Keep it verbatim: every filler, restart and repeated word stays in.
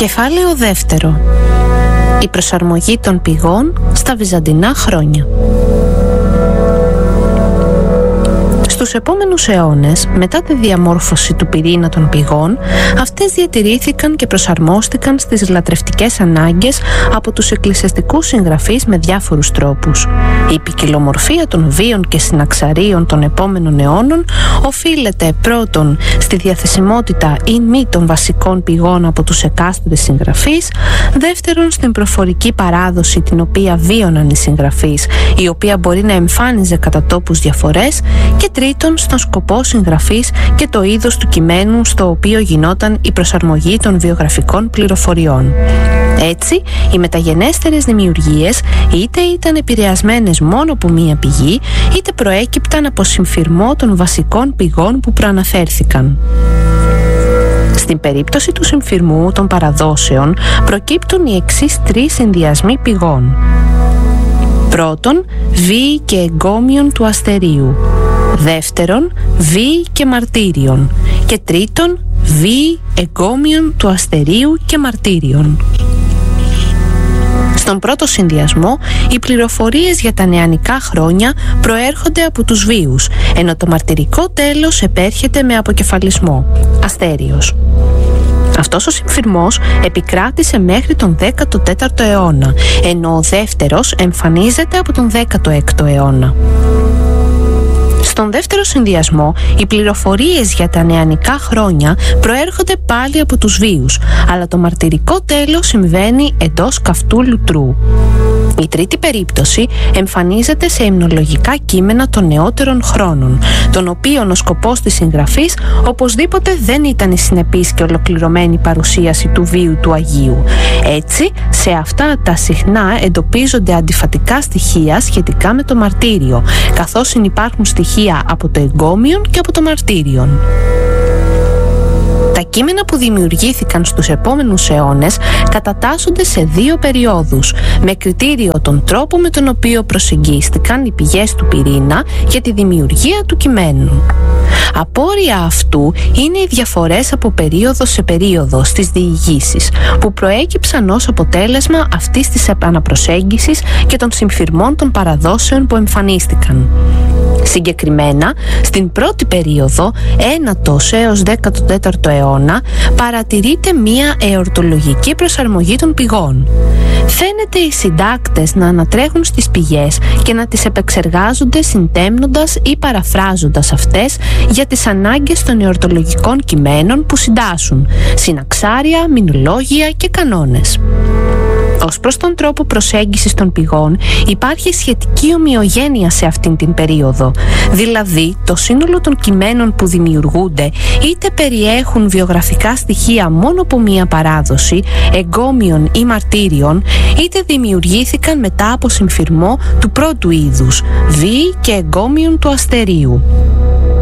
Κεφάλαιο δεύτερο. Η προσαρμογή των πηγών στα βυζαντινά χρόνια. Στους επόμενους αιώνες, μετά τη διαμόρφωση του πυρήνα των πηγών, αυτές διατηρήθηκαν και προσαρμόστηκαν στις λατρευτικές ανάγκες από τους εκκλησιαστικούς συγγραφείς με διάφορους τρόπους. Η ποικιλομορφία των βίων και συναξαρίων των επόμενων αιώνων οφείλεται πρώτον στη διαθεσιμότητα ή μη των βασικών πηγών από τους εκάστοτε συγγραφείς, δεύτερον στην προφορική παράδοση την οποία βίωναν οι συγγραφείς, η οποία μπορεί να εμφάνιζε κατά τόπους διαφορές, και τρίτον στον σκοπό συγγραφής και το είδος του κειμένου στο οποίο γινόταν η προσαρμογή των βιογραφικών πληροφοριών. Έτσι, οι μεταγενέστερες δημιουργίες είτε ήταν επηρεασμένες μόνο από μία πηγή, είτε προέκυπταν από συμφυρμό των βασικών πηγών που προαναφέρθηκαν. Στην περίπτωση του συμφυρμού των παραδόσεων προκύπτουν οι εξής τρεις συνδυασμοί πηγών. Πρώτον, βίοι και εγκόμιον του αστερίου. Δεύτερον, βίοι και μαρτύριον. Και τρίτον, βίοι, εγκόμιον του αστερίου και μαρτύριον. Στον πρώτο συνδυασμό, οι πληροφορίες για τα νεανικά χρόνια προέρχονται από τους βίους, ενώ το μαρτυρικό τέλος επέρχεται με αποκεφαλισμό, αστέριος. Αυτός ο συμφυρμός επικράτησε μέχρι τον δέκατο τέταρτο αιώνα, ενώ ο δεύτερος εμφανίζεται από τον δέκατο έκτο αιώνα. Στον δεύτερο συνδυασμό, οι πληροφορίες για τα νεανικά χρόνια προέρχονται πάλι από τους βίους, αλλά το μαρτυρικό τέλος συμβαίνει εντός καυτού λουτρού. Η τρίτη περίπτωση εμφανίζεται σε υμνολογικά κείμενα των νεότερων χρόνων, των οποίων ο σκοπός της συγγραφής οπωσδήποτε δεν ήταν η συνεπής και ολοκληρωμένη παρουσίαση του βίου του Αγίου. Έτσι, σε αυτά τα συχνά εντοπίζονται αντιφατικά στοιχεία σχετικά με το μαρτύριο, καθώς συνυπάρχουν στοιχεία από το εγκόμιον και από το μαρτύριον. Τα κείμενα που δημιουργήθηκαν στους επόμενους αιώνες κατατάσσονται σε δύο περιόδους, με κριτήριο τον τρόπο με τον οποίο προσεγγίστηκαν οι πηγές του πυρήνα για τη δημιουργία του κειμένου. Απόρρια αυτού είναι οι διαφορές από περίοδο σε περίοδο στις διηγήσεις, που προέκυψαν ως αποτέλεσμα αυτής της επαναπροσέγγισης και των συμφυρμών των παραδόσεων που εμφανίστηκαν. Συγκεκριμένα, στην πρώτη περίοδο, ένατος έως δέκατο τέταρτο αιώνα, παρατηρείται μία εορτολογική προσαρμογή των πηγών. Φαίνεται οι συντάκτες να ανατρέχουν στις πηγές και να τις επεξεργάζονται συντέμνοντας ή παραφράζοντας αυτές για τις ανάγκες των εορτολογικών κειμένων που συντάσσουν, συναξάρια, μηνολόγια και κανόνες. Ως προς τον τρόπο προσέγγισης των πηγών υπάρχει σχετική ομοιογένεια σε αυτήν την περίοδο. Δηλαδή, το σύνολο των κειμένων που δημιουργούνται είτε περιέχουν βιογραφικά στοιχεία μόνο από μία παράδοση, εγκόμιον ή μαρτύριον, είτε δημιουργήθηκαν μετά από συμφυρμό του πρώτου είδους, βίοι και εγκόμιον του αστερίου.